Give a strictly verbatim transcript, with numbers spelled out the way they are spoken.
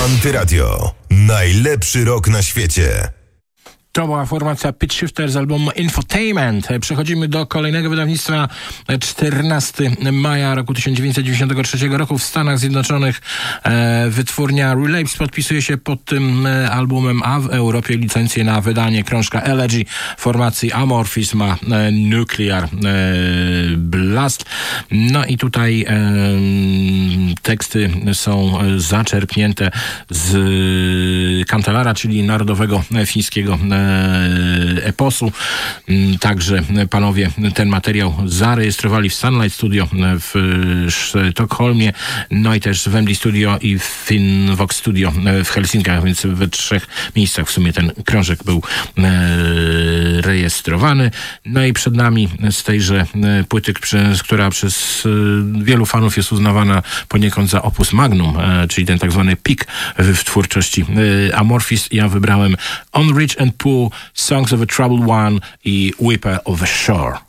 Antyradio. Najlepszy rock na świecie. To była formacja Pitch Shifter z albumu Infotainment. Przechodzimy do kolejnego wydawnictwa. czternastego maja roku tysiąc dziewięćset dziewięćdziesiątego trzeciego roku w Stanach Zjednoczonych e, wytwórnia Relapse podpisuje się pod tym e, albumem, a w Europie licencję na wydanie krążka Elegy formacji Amorphis ma e, Nuclear e, Blast. No i tutaj e, teksty są zaczerpnięte z Kantalara, czyli narodowego fińskiego e, eposu. Także panowie ten materiał zarejestrowali w Sunlight Studio w Sztokholmie, no i też w Wembley Studio i w Finnvox Studio w Helsinkach, więc we trzech miejscach w sumie ten krążek był rejestrowany. No i przed nami z tejże płyty, która przez wielu fanów jest uznawana poniekąd za opus magnum, czyli ten tak zwany pik w twórczości Amorphis. Ja wybrałem On Rich and Poor, Songs of a Troubled One i Whipper of a Shore.